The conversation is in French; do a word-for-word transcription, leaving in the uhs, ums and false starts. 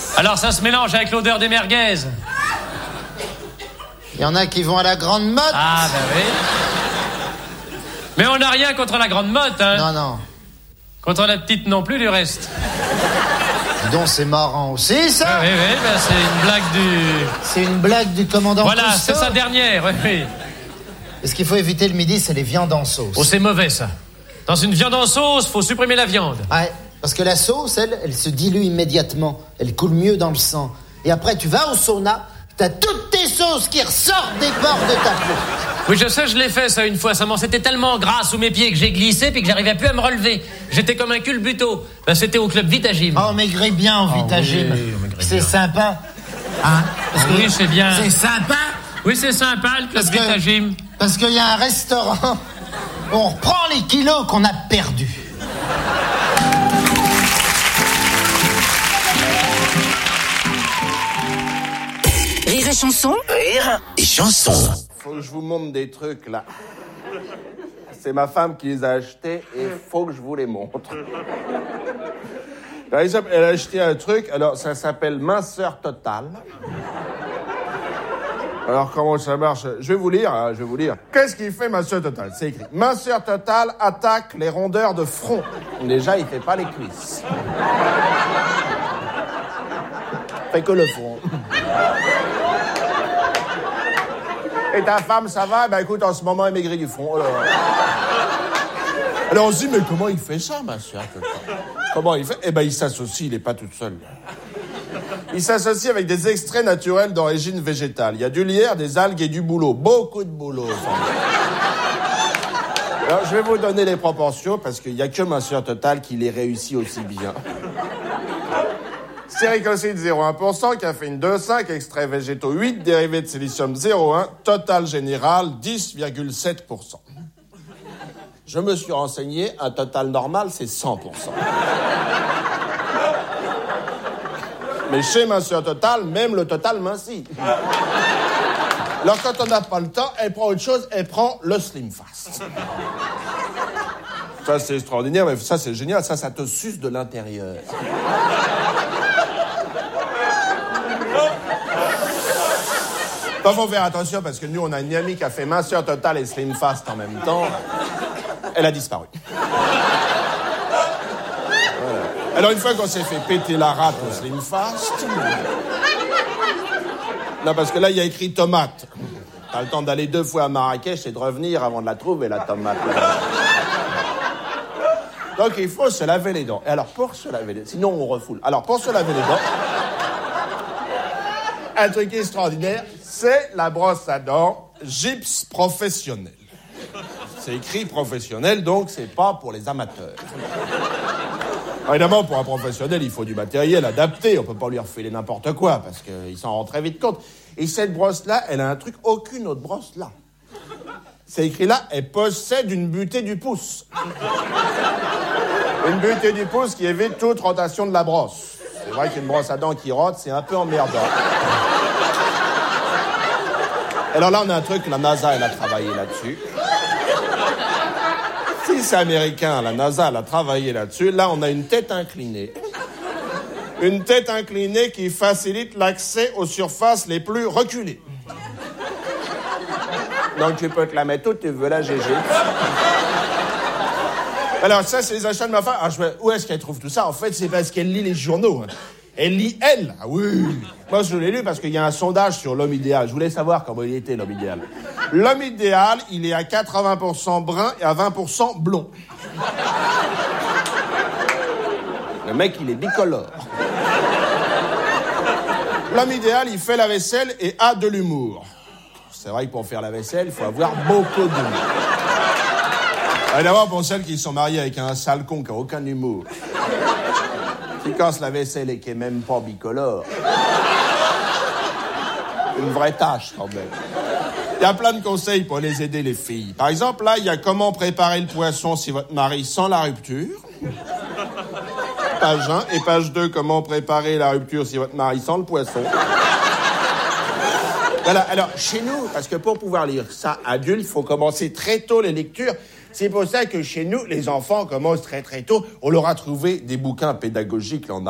Alors ça se mélange avec l'odeur des merguez. Il y en a qui vont à la grande motte. Ah, ben oui. Mais on n'a rien contre la grande motte, hein. Non, non. Contre la petite non plus, du reste. Dis donc, c'est marrant aussi, ça. Ah, oui, oui, ben c'est une blague du... C'est une blague du commandant Voilà, Cousteau. c'est sa dernière, oui, oui. Et ce qu'il faut éviter le midi, c'est les viandes en sauce. Oh, c'est mauvais, ça. Dans une viande en sauce, faut supprimer la viande. Ouais, parce que la sauce, elle, elle se dilue immédiatement. Elle coule mieux dans le sang. Et après, tu vas au sauna, t'as toutes tes sauces qui ressortent des bords de ta peau. Oui, je sais, je l'ai fait, ça, une fois. Ça m'en c'était tellement gras sous mes pieds que j'ai glissé puis que j'arrivais plus à me relever. J'étais comme un culbuto. Ben, c'était au club Vitagym. Oh, maigrez bien en Oh, Vitagym. oui, on maigrit c'est bien. sympa. Hein? Parce que Oui, c'est bien. C'est sympa. Oui, c'est sympa, le club Parce que- Vitagym. Parce qu'il y a un restaurant où on reprend les kilos qu'on a perdus. Rire et chanson. Rire et chanson. Faut que je vous montre des trucs, là. C'est ma femme qui les a achetés et faut que je vous les montre. Par exemple, elle a acheté un truc, alors ça s'appelle minceur totale. Alors, comment ça marche? Je vais vous lire, hein, je vais vous lire. Qu'est-ce qu'il fait, minceur totale? C'est écrit. Minceur totale attaque les rondeurs de front. Déjà, il fait pas les cuisses. Il fait que le front. Et ta femme, ça va? Ben écoute, en ce moment, elle maigrit du front. Alors, alors on se dit, mais comment il fait ça, minceur totale? Comment il fait? Eh ben, il s'associe, il n'est pas tout seul. Il s'associe avec des extraits naturels d'origine végétale. Il y a du lierre, des algues et du bouleau. Beaucoup de bouleau. Alors, je vais vous donner les proportions parce qu'il n'y a que minceur totale qui les réussit aussi bien. Stéricocide zéro virgule un pour cent, caféine deux virgule cinq, extraits végétaux huit, dérivés de silicium zéro virgule un, total général dix virgule sept pour cent. Je me suis renseigné, un total normal, c'est cent pour cent. Mais chez Minceur Total, même le total mincit. Alors quand on n'a pas le temps, elle prend autre chose, elle prend le Slim Fast. Ça c'est extraordinaire, mais ça c'est génial, ça, ça te suce de l'intérieur. Il faut faire attention parce que nous on a une amie qui a fait Minceur Total et Slim Fast en même temps. Elle a disparu. Alors, une fois qu'on s'est fait péter la rate au Slim Fast... Non, parce que là, il y a écrit tomate. T'as le temps d'aller deux fois à Marrakech et de revenir avant de la trouver, la tomate. Donc, il faut se laver les dents. Et alors, pour se laver les dents... Sinon, on refoule. Alors, pour se laver les dents... Un truc extraordinaire, c'est la brosse à dents gypse professionnelle. C'est écrit professionnel, donc c'est pas pour les amateurs. Évidemment, pour un professionnel, il faut du matériel adapté. On peut pas lui refiler n'importe quoi, parce qu'il s'en rend très vite compte. Et cette brosse-là, elle a un truc, aucune autre brosse là. C'est écrit là, elle possède une butée du pouce. Une butée du pouce qui évite toute rotation de la brosse. C'est vrai qu'une brosse à dents qui rote, c'est un peu emmerdant. Alors là, on a un truc, la NASA, elle a travaillé là-dessus. Si c'est américain, la NASA, elle a travaillé là-dessus. Là, on a une tête inclinée. Une tête inclinée qui facilite l'accès aux surfaces les plus reculées. Donc, tu peux te la mettre où tu veux, la G G. Alors, ça, c'est les achats de ma femme. Alors, je me... Où est-ce qu'elle trouve tout ça? En fait, c'est parce qu'elle lit les journaux. Hein. Elle lit, elle. Ah oui. Moi, je l'ai lu parce qu'il y a un sondage sur l'homme idéal. Je voulais savoir comment il était, l'homme idéal. L'homme idéal, il est à quatre-vingts pour cent brun et à vingt pour cent blond. Le mec, il est bicolore. L'homme idéal, il fait la vaisselle et a de l'humour. C'est vrai que pour faire la vaisselle, il faut avoir beaucoup d'humour. Et d'abord, pour celles qui sont mariées avec un sale con qui n'a aucun humour, qui casse la vaisselle et qui est même pas bicolore. Une vraie tâche, quand même. Il y a plein de conseils pour les aider, les filles. Par exemple, là, il y a comment préparer le poisson si votre mari sent la rupture. Page un. Et page deux, comment préparer la rupture si votre mari sent le poisson. Voilà, alors, chez nous, parce que pour pouvoir lire ça adulte, il faut commencer très tôt les lectures. C'est pour ça que chez nous, les enfants commencent très très tôt. On leur a trouvé des bouquins pédagogiques, là, on a